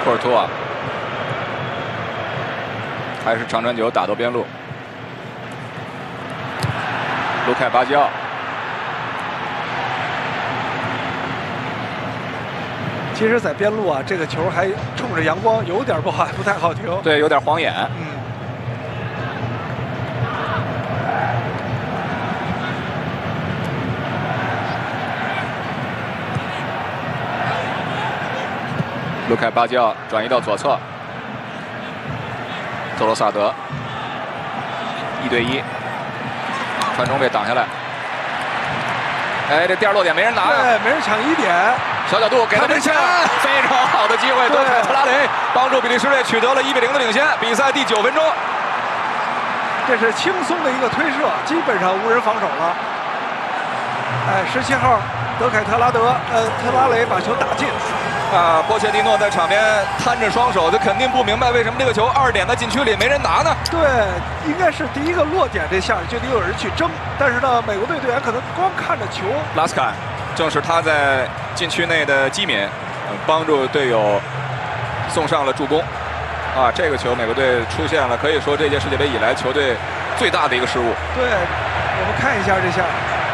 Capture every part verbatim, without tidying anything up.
库尔图瓦还是长传球打到边路，卢凯巴基奥。 其实，在边路啊，这个球还冲着阳光，有点不好，不太好停。 对，有点晃眼。 嗯。 卢凯巴基奥转移到左侧，特罗萨德一对一，传中被挡下来。哎，这第二落点没人拿呀、啊， 对，没人抢一点。 小角度给他门前，非常好的机会，德凯特拉雷帮助比利时队取得了一比零的领先。比赛第九分钟， 这是轻松的一个推射，基本上无人防守了。哎，十七号德凯特拉德，呃，特拉雷把球打进。 啊，波切蒂诺在场边摊着双手，他肯定不明白为什么这个球二点在禁区里没人拿呢？ 对，应该是第一个落点这下就得有人去争，但是呢，美国队队员可能光看着球。 拉斯坎，正是他在禁区内的机敏，帮助队友送上了助攻。啊，这个球美国队出现了，可以说这届世界杯以来球队最大的一个失误。 对，我们看一下这下。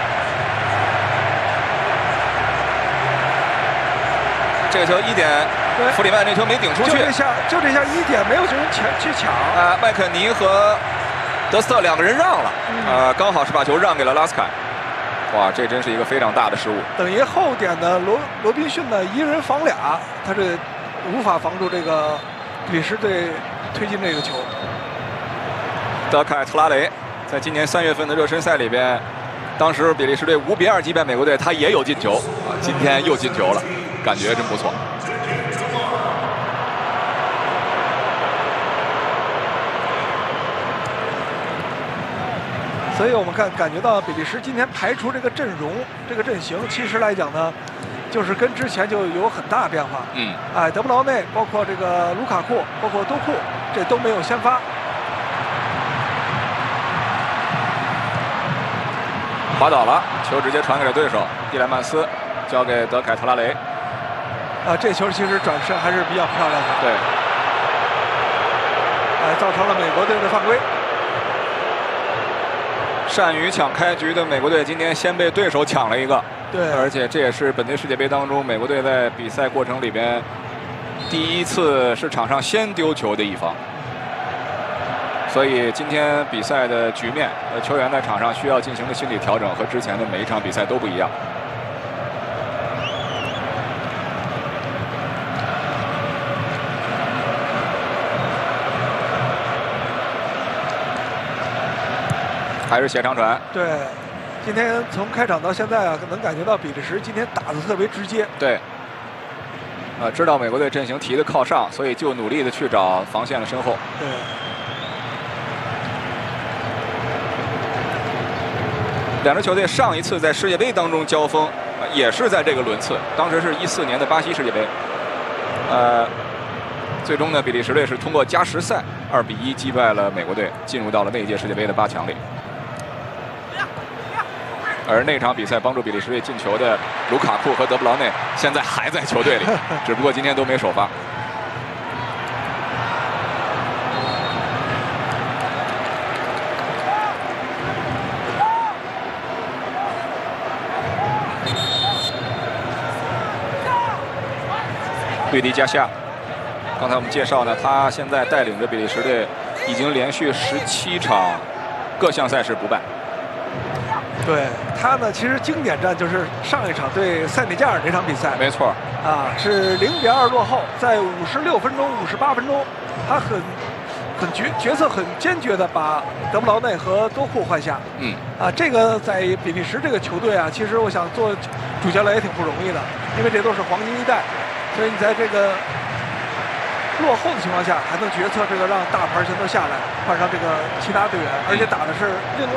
这个球一点，弗里曼这球没顶出去， 就这下，就这下一点没有人抢去抢。 啊，麦肯尼和德斯特两个人让了， 嗯、 呃，刚好是把球让给了拉斯凯。哇，这真是一个非常大的失误。 等于后点的罗罗宾逊呢，一人防俩，他这无法防住这个比利时队推进这个球。 德凯特拉雷在今年三月份的热身赛里边，当时比利时队五比二击败美国队，他也有进球啊，今天又进球了。感觉真不错。 所以我们看感觉到比利时今天排除这个阵容、这个阵型，其实来讲呢，就是跟之前就有很大变化。 嗯。 哎，德布劳内，包括这个卢卡库，包括多库，这都没有先发。 滑倒了，球直接传给了对手，蒂莱曼斯交给德凯特拉雷。 啊，这球其实转身还是比较漂亮的。 对， 哎，造成了美国队的犯规。 善于抢开局的美国队今天先被对手抢了一个。 对， 而且这也是本届世界杯当中美国队在比赛过程里边第一次是场上先丢球的一方。所以今天比赛的局面，呃，球员在场上需要进行的心理调整和之前的每一场比赛都不一样。还是斜长传。 对，今天从开场到现在啊，能感觉到比利时今天打得特别直接。 对。呃，知道美国队阵型提的靠上，所以就努力的去找防线的身后。 对。 两支球队上一次在世界杯当中交锋，呃、也是在这个轮次，当时是一四年的巴西世界杯。呃，最终呢，比利时队是通过加时赛二比一击败了美国队，进入到了那一届世界杯的八强里。而那场比赛帮助比利时队进球的卢卡库和德布劳内，现在还在球队里，只不过今天都没首发。对迪加夏，刚才我们介绍呢，他现在带领着比利时队已经连续十七场各项赛事不败。 对他呢，其实经典战就是上一场对塞内加尔那场比赛。 没错。 啊，是零比二落后，在五十六分钟、五十八分钟，他很很决角色很坚决的把德布劳内和多库换下。 嗯。 啊，这个在比利时这个球队啊，其实我想做主教练也挺不容易的，因为这都是黄金一代。所以你在这个落后的情况下，还能决策这个让大牌全都下来，换上这个其他队员，而且打的是另